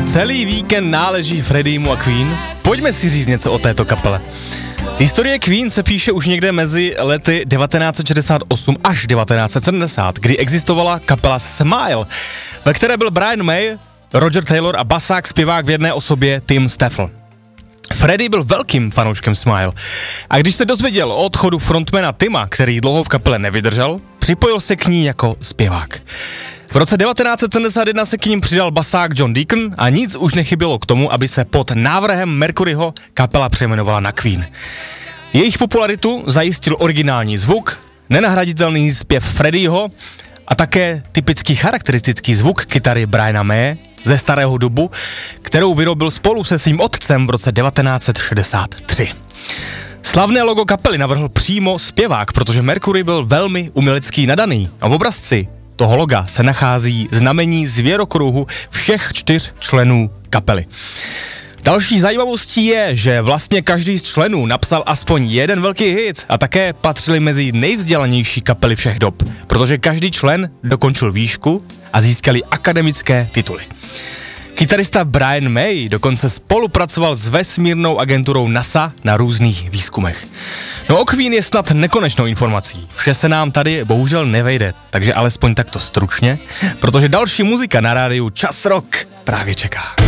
Celý víkend náleží Freddímu a Queen. Pojďme si říct něco o této kapele. Historie Queen se píše už někde mezi lety 1968 až 1970, kdy existovala kapela Smile, ve které byl Brian May, Roger Taylor a basák zpěvák v jedné osobě Tim Staffel. Freddie byl velkým fanouškem Smile a když se dozvěděl o odchodu frontmana Tima, který dlouho v kapele nevydržel, připojil se k ní jako zpěvák. V roce 1971 se k ním přidal basák John Deacon a nic už nechybělo k tomu, aby se pod návrhem Mercuryho kapela přejmenovala na Queen. Jejich popularitu zajistil originální zvuk, nenahraditelný zpěv Freddieho a také typický charakteristický zvuk kytary Briana Maye ze starého dubu, kterou vyrobil spolu se svým otcem v roce 1963. Slavné logo kapely navrhl přímo zpěvák, protože Mercury byl velmi umělecký nadaný a v obrazci toho loga se nachází znamení zvěrokruhu všech 4 členů kapely. Další zajímavostí je, že vlastně každý z členů napsal aspoň jeden velký hit a také patřili mezi nejvzdělanější kapely všech dob, protože každý člen dokončil výšku a získali akademické tituly. Kytarista Brian May dokonce spolupracoval s vesmírnou agenturou NASA na různých výzkumech. No o Queen je snad nekonečnou informací. Vše se nám tady bohužel nevejde, takže alespoň takto stručně, protože další muzika na rádiu Čas Rock právě čeká.